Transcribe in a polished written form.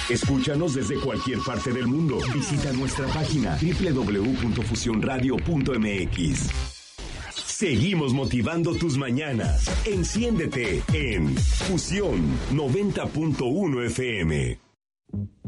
Escúchanos desde cualquier parte del mundo. Visita nuestra página www.fusionradio.mx. Seguimos motivando tus mañanas. Enciéndete en Fusión 90.1 FM.